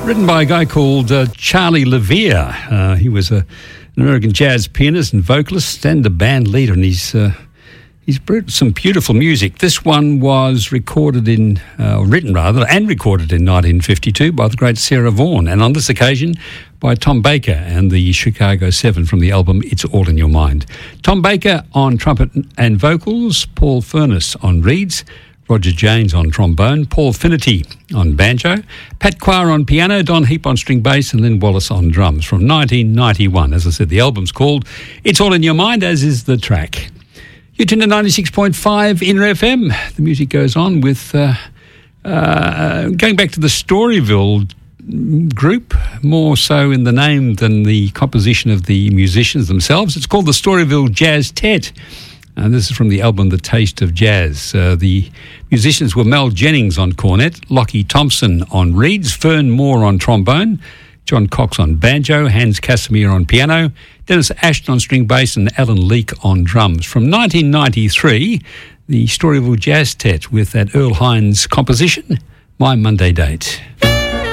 Written by a guy called Charlie Levere. He was an American jazz pianist and vocalist and a band leader, and he's written some beautiful music. This one was recorded in 1952 by the great Sarah Vaughan, and on this occasion by Tom Baker and the Chicago Seven from the album It's All in Your Mind. Tom Baker on trumpet and vocals, Paul Furness on reeds, Roger Janes on trombone, Paul Finnerty on banjo, Pat Quire on piano, Don Heap on string bass, and Lynn Wallace on drums from 1991. As I said, the album's called It's All in Your Mind, as is the track. You tune to 96.5 Inner FM. The music goes on with going back to the Storyville group, more so in the name than the composition of the musicians themselves. It's called the Storyville Jazz Tet. And this is from the album The Taste of Jazz. The musicians were Mel Jennings on cornet, Lockie Thompson on reeds, Fern Moore on trombone, John Cox on banjo, Hans Casimir on piano, Dennis Ashton on string bass, and Alan Leake on drums. From 1993, the Storyville Jazz Tet with that Earl Hines composition, My Monday Date.